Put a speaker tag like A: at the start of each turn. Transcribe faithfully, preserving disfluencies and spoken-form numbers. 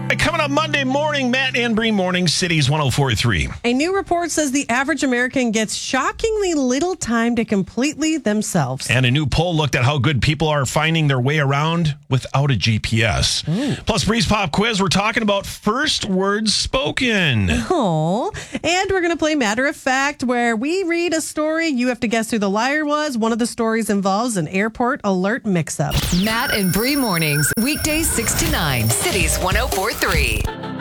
A: Coming up Monday morning, Matt and Bree Morning, Cities one oh four point three.
B: A new report says the average American gets shockingly little time to completely themselves.
A: And a new poll looked at how good people are finding their way around without a G P S.
B: Ooh.
A: Plus, Bree's Pop Quiz, we're talking about first words spoken.
B: Oh, and we're going to play Matter of Fact, where we read a story. You have to guess who the liar was. One of the stories involves an airport alert mix-up.
C: Matt and Bree Mornings, weekdays six to nine, Cities one oh four point three.